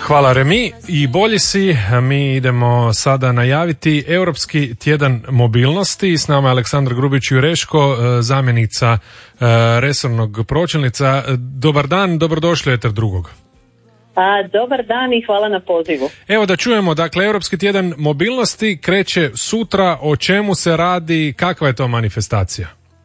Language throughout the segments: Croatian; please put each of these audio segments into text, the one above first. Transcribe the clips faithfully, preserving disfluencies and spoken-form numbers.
Hvala Remi i bolji si. Mi idemo sada najaviti Europski tjedan mobilnosti. S nama je Aleksandra Grubić-Jureško, zamjenica resornog pročelnica. Dobar dan, dobrodošli u Eter drugog. A, dobar dan i hvala na pozivu. Evo da čujemo, dakle, Europski tjedan mobilnosti kreće sutra. O čemu se radi, kakva je to manifestacija?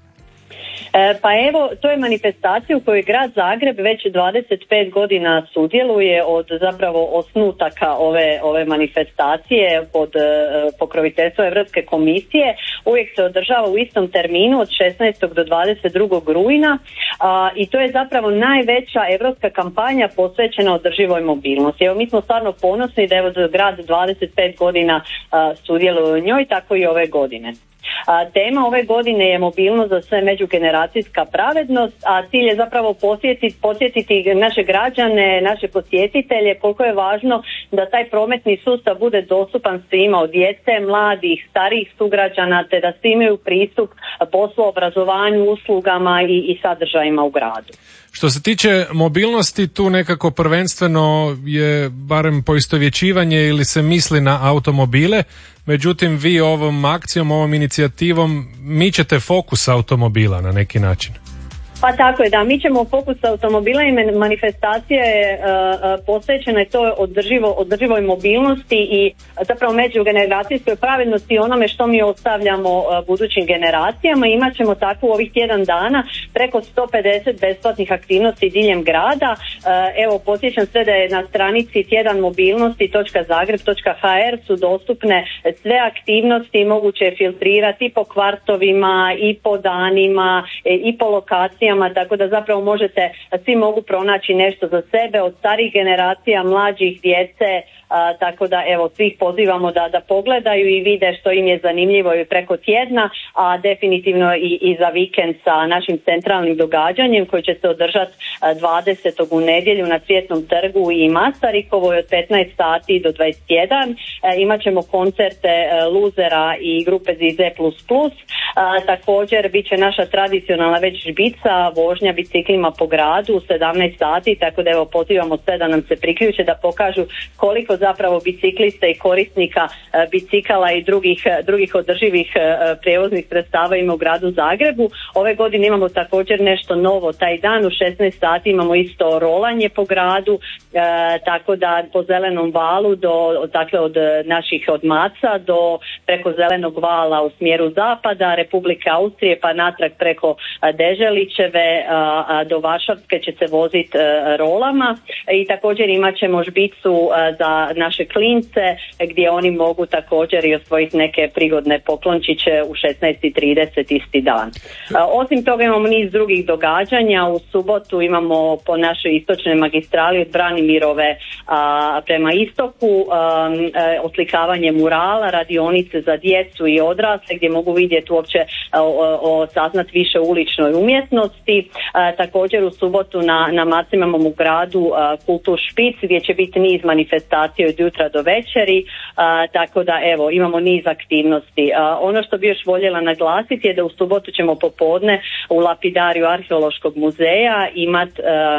E, pa evo, to je manifestacija u kojoj grad Zagreb već dvadeset pet godina sudjeluje od zapravo osnutaka ove, ove manifestacije pod e, pokroviteljstvom Europske komisije. Uvijek se održava u istom terminu od šesnaestog do dvadeset drugog rujna a, i to je zapravo najveća europska kampanja posvećena održivoj mobilnosti. Evo, mi smo stvarno ponosni da evo grad dvadeset pet godina a, sudjeluje u njoj, tako i ove godine. A, tema ove godine je mobilnost za sve, međugeneracijska pravednost, a cilj je zapravo posjetiti, posjetiti naše građane, naše posjetitelje koliko je važno da taj prometni sustav bude dostupan svima, od djece, mladih, starijih sugrađana, te da svi imaju pristup poslu, obrazovanju, uslugama i, i sadržajima u gradu. Što se tiče mobilnosti, tu nekako prvenstveno je barem poistovjećivanje ili se misli na automobile, međutim vi ovom akcijom, ovom inicijativom mičete fokus automobila na neki način. Pa tako je, da, mi ćemo fokus automobila i manifestacija je uh, posvećena i to održivo, održivoj mobilnosti i zapravo međugeneracijskoj pravednosti i onome što mi ostavljamo uh, budućim generacijama. Imat ćemo tako u ovih tjedan dana preko sto pedeset besplatnih aktivnosti diljem grada. Uh, evo, podsjećam sve da je na stranici tjedan mobilnosti točka zagreb točka ha er su dostupne sve aktivnosti, moguće je filtrirati i po kvartovima i po danima i po lokacijama, tako da zapravo možete, svi mogu pronaći nešto za sebe, od starih generacija, mlađih, djece, a, tako da evo svih pozivamo da, da pogledaju i vide što im je zanimljivo i preko tjedna, a definitivno i, i za vikend sa našim centralnim događanjem koji će se održati dvadesetog u nedjelju na Cvjetnom trgu i Masarikovoj od petnaest sati do dvadeset jedan. E, imat ćemo koncerte e, Luzera i grupe Zize plus plus. A, također bit će naša tradicionalna već žbica, vožnja biciklima po gradu u sedamnaest sati, tako da evo pozivamo sve da nam se priključe, da pokažu koliko zapravo biciklista i korisnika e, bicikala i drugih, drugih održivih e, prijevoznih sredstava ima u gradu Zagrebu. Ove godine imamo također nešto novo, taj dan u šesnaest sati imamo isto rolanje po gradu, e, tako da po Zelenom valu do, dakle od naših od Maca do preko Zelenog vala u smjeru zapada Republike Austrije pa natrag preko Deželićeve a, a, do Varšavske će se voziti rolama i također imat ćemo žbicu a, za naše klince gdje oni mogu također i osvojiti neke prigodne poklončiće u šesnaest i trideset isti dan. A, osim toga imamo niz drugih događanja. U subotu imamo po našoj istočnoj magistrali od Branimirove a, prema istoku a, a, oslikavanje murala, radionice za djecu i odrasle gdje mogu vidjeti uopće o, o, o saznat više uličnoj umjetnosti. A, također u subotu na, na Maci imamo u gradu a, Kultur Špic gdje će biti niz manifestacija od jutra do večeri, a, tako da evo imamo niz aktivnosti. A, ono što bi još voljela naglasiti je da u subotu ćemo popodne u lapidariju Arheološkog muzeja imati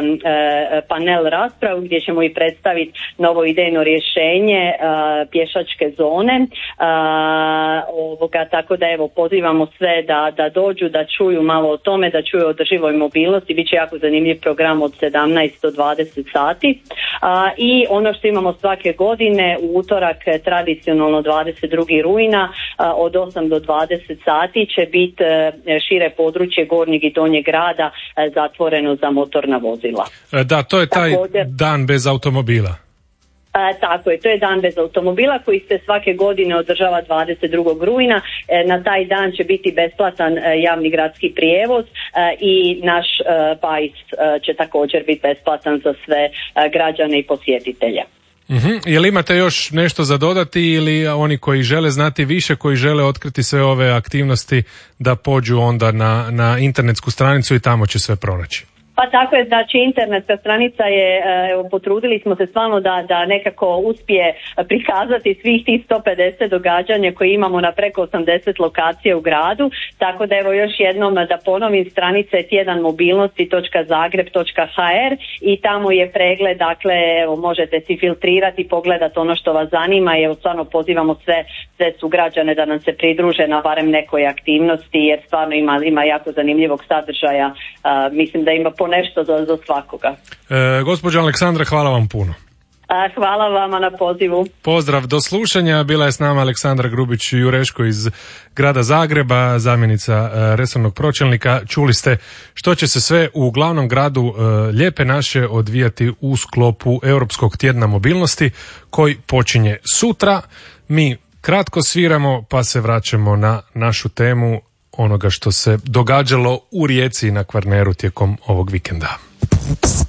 panel raspravu gdje ćemo i predstaviti novo idejno rješenje a, pješačke zone, a, ovoga, tako da evo pozivamo sve da, da dođu, da čuju malo o tome, da čuju o održivoj mobilnosti. Biće jako zanimljiv program od sedamnaest do dvadeset sati. A, i ono što imamo svake godine u utorak tradicionalno dvadeset drugog rujna a, od osam do dvadeset sati će biti šire područje Gornjeg i Donjeg grada a, zatvoreno za motorna vozila. Da, to je taj Također, dan bez automobila. E, tako je, to je dan bez automobila koji se svake godine održava dvadeset drugog rujna. E, na taj dan će biti besplatan e, javni gradski prijevoz e, i naš e, bajs e, će također biti besplatan za sve e, građane i posjetitelje. Uh-huh. Jel imate još nešto za dodati ili oni koji žele znati više, koji žele otkriti sve ove aktivnosti da pođu onda na, na internetsku stranicu i tamo će sve pronaći? Pa tako je, znači internetska stranica je, evo, potrudili smo se stvarno da, da nekako uspije prikazati svih tih sto pedeset događanja koje imamo na preko osamdeset lokacija u gradu, tako da evo još jednom da ponovim, stranica je tjedan mobilnosti točka zagreb točka ha er i tamo je pregled, dakle evo, možete si filtrirati, pogledati ono što vas zanima i evo stvarno pozivamo sve, sve sugrađane da nam se pridruže na barem nekoj aktivnosti, jer stvarno ima, ima jako zanimljivog sadržaja, a, mislim da ima po nešto za, za svakoga. E, gospođo Aleksandra, hvala vam puno. A, hvala vama na pozivu. Pozdrav, do slušanja. Bila je s nama Aleksandra Grubić-Jureško iz grada Zagreba, zamjenica e, resornog pročelnika. Čuli ste što će se sve u glavnom gradu e, Lijepe naše odvijati u sklopu Europskog tjedna mobilnosti koji počinje sutra. Mi kratko sviramo pa se vraćamo na našu temu onoga što se događalo u Rijeci i na Kvarneru tijekom ovog vikenda.